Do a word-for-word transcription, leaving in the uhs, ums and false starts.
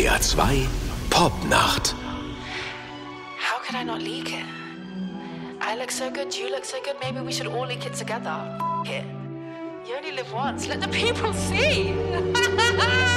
R T L zwei Popnacht. How could I not leak it? I look so good, you look so good, maybe we should all leak it together. F it. You only live once, let the people see.